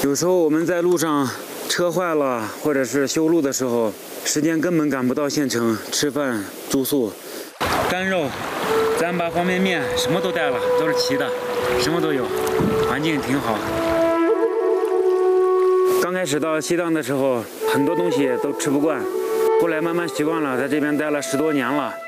有时候我们在路上车坏了，或者是修路的时候，时间根本赶不到县城吃饭住宿。干肉，咱把方便面什么都带了，都是齐的，什么都有，环境挺好。刚开始到西藏的时候，很多东西都吃不惯，后来慢慢习惯了，在这边待了10多年了。